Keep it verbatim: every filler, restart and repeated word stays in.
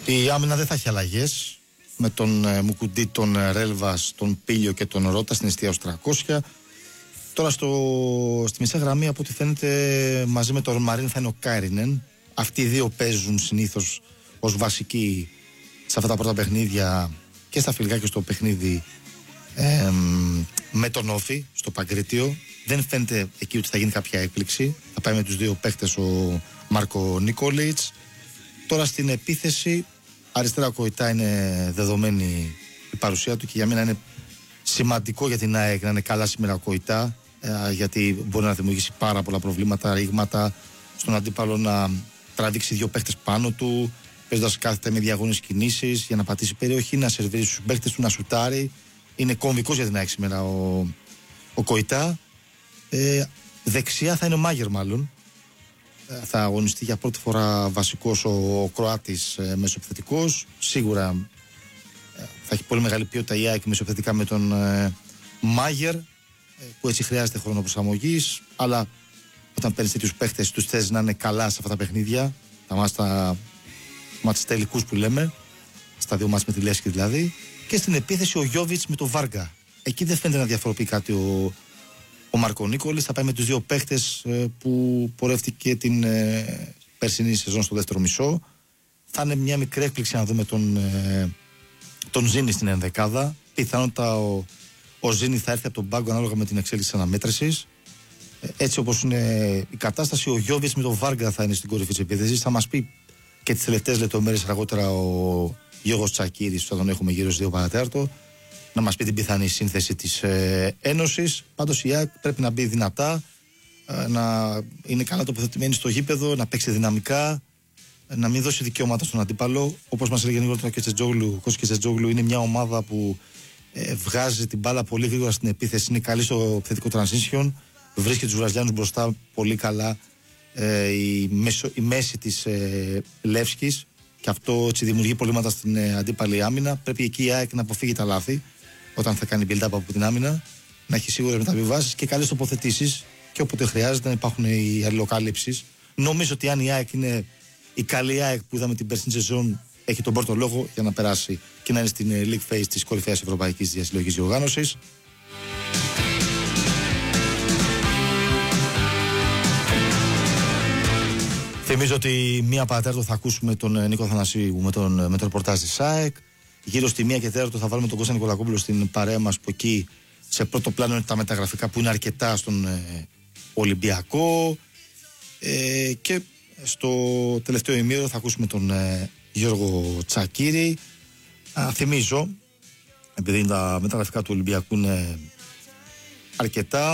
Η άμυνα δεν θα έχει αλλαγές. Με τον ε, Μουκουντή, τον ε, Ρέλβας, τον Πίλιο και τον Ρότα στην εστία ως τριακόσια. Τώρα στο, στη μισή γραμμή, από ό,τι φαίνεται, μαζί με τον Μαρίν θα είναι ο Κάιρινεν. Αυτοί οι δύο παίζουν συνήθως ως βασικοί σε αυτά τα πρώτα παιχνίδια και στα φιλικά και στο παιχνίδι ε, με τον Όφη, στο Παγκρίτιο. Δεν φαίνεται εκεί ότι θα γίνει κάποια έκπληξη. Θα πάει με τους δύο παίχτες ο Μάρκο Νίκολιτς. Τώρα στην επίθεση, αριστερά ο Κοϊτά είναι δεδομένη η παρουσία του και για μένα είναι σημαντικό για την ΑΕΚ να είναι καλά σήμερα ο Κοϊτά, ε, γιατί μπορεί να δημιουργήσει πάρα πολλά προβλήματα, ρήγματα στον αντίπαλο, να τραβήξει δύο παίχτες πάνω του, παίζοντας κάθετα με διαγώνες κινήσεις για να πατήσει περιοχή, να σερβίρει στους παίχτες του, να σουτάρει. Είναι κομβικός για την ΑΕΚ σήμερα ο, ο Κοϊτά. Ε, δεξιά θα είναι ο Μάγερ μάλλον. Ε, θα αγωνιστεί για πρώτη φορά βασικός ο, ο Κροάτης ε, μεσοεπιθετικός. Σίγουρα ε, θα έχει πολύ μεγάλη ποιότητα η ΑΕΚ μεσοεπιθετικά με τον ε, Μάγερ, ε, που έτσι χρειάζεται χρόνο προσαρμογής. Αλλά όταν παίρνεις τέτοιους παίχτες, τους θες να είναι καλά σε αυτά τα παιχνίδια, τα μάτς μάτς τελικούς που λέμε, στα δύο μάτς με τη Λέσχη δηλαδή. Και στην επίθεση ο Γιόβιτς με τον Βάργα. Εκεί δεν φαίνεται να διαφοροποιεί κάτι ο, ο Μάρκο Νίκολης. Θα πάει με τους δύο παίχτες ε, που πορεύτηκε την ε, περσινή σεζόν στο δεύτερο μισό. Θα είναι μια μικρή έκπληξη να δούμε τον, ε, τον Ζήνη στην ενδεκάδα. Πιθανότατα ο, ο Ζήνη θα έρθει από τον πάγκο ανάλογα με την εξέλιξη της αναμέτρησης. Ε, έτσι όπως είναι η κατάσταση, ο Γιόβιτς με τον Βάργα θα είναι στην κορυφή της επίθεσης. Θα μας πει και τις τελευταίες λεπτομέρειες αργότερα ο Γιώργος Τσακίρης, που θα τον έχουμε γύρω στις δύο παρατέταρτο, να μας πει την πιθανή σύνθεση της ε, Ένωσης. Πάντως η ΑΕΚ πρέπει να μπει δυνατά, ε, να είναι καλά τοποθετημένη στο γήπεδο, να παίξει δυναμικά, ε, να μην δώσει δικαιώματα στον αντίπαλο. Όπως μας έλεγε νωρίτερα και ο Κώστας Κετσετζόγλου, είναι μια ομάδα που ε, βγάζει την μπάλα πολύ γρήγορα στην επίθεση, είναι καλή στο επιθετικό transition, βρίσκει τους Βραζιλιάνους μπροστά πολύ καλά. Ε, η, μέσο, η μέση της ε, Λεύσκης, και αυτό έτσι δημιουργεί προβλήματα στην ε, αντίπαλη άμυνα. Πρέπει εκεί η ΑΕΚ να αποφύγει τα λάθη όταν θα κάνει build-up από την άμυνα, να έχει σίγουρες μεταβιβάσεις και καλές τοποθετήσεις και όποτε χρειάζεται να υπάρχουν οι αλληλοκάλυψεις. Νομίζω ότι αν η ΑΕΚ είναι η καλή ΑΕΚ που είδαμε την περσινή σεζόν, έχει τον πρώτο λόγο για να περάσει και να είναι στην ε, League Phase της κορυφαίας ευρωπαϊκής διασυλλογικής διοργάνωσης. Θυμίζω ότι μία παρατέταρτο θα ακούσουμε τον Νίκο Θανασίου με, τον, με το ρεπορτάζ της ΑΕΚ. Γύρω στη μία και τέταρτο θα βάλουμε τον Κώστα Νικολακόπουλο στην παρέα μας, που εκεί σε πρώτο πλάνο είναι τα μεταγραφικά που είναι αρκετά στον ε, Ολυμπιακό. Ε, και στο τελευταίο ημίρο θα ακούσουμε τον ε, Γιώργο Τσακίρη. Α, θυμίζω, επειδή τα μεταγραφικά του Ολυμπιακού είναι αρκετά,